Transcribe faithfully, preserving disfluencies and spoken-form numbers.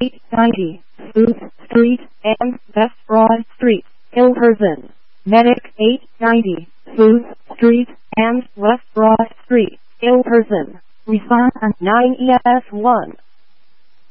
eight ninety, Booth Street and West Broad Street, Hilversum. Medic eight ninety, Booth Street and West Broad Street, Hilversum. Respond nine E S one.